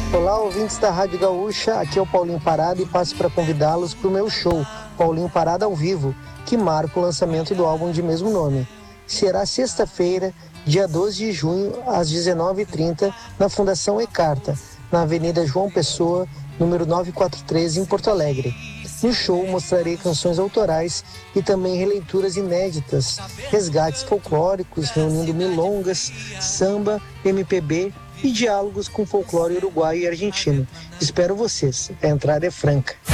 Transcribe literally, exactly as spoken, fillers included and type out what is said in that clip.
Olá, ouvintes da Rádio Gaúcha, aqui é o Paulinho Parada e passo para convidá-los para o meu show, Paulinho Parada ao vivo, que marca o lançamento do álbum de mesmo nome. Será sexta-feira, dia doze de junho, às dezenove e trinta, na Fundação E-Carta, na Avenida João Pessoa, número novecentos e quarenta e três, em Porto Alegre. No show mostrarei canções autorais e também releituras inéditas, resgates folclóricos, reunindo milongas, samba, M P B e diálogos com folclore uruguaio e argentino. Espero vocês. A entrada é franca.